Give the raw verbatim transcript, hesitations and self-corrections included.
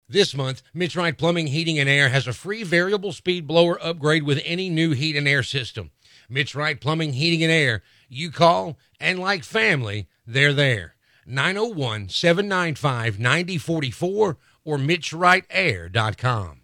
This month, Mitch Wright Plumbing, Heating, and Air has a free variable speed blower upgrade with any new heat and air system. Mitch Wright Plumbing, Heating, and Air. You call, and like family, they're there. nine oh one, seven nine five, nine oh four four or mitch wright air dot com.